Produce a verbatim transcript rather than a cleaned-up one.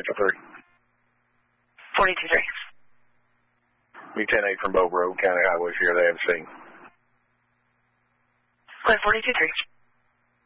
Central three. forty-two three. Me ten eight from Bow Road, County Highway Sierra, they have seen. Clear forty-two three.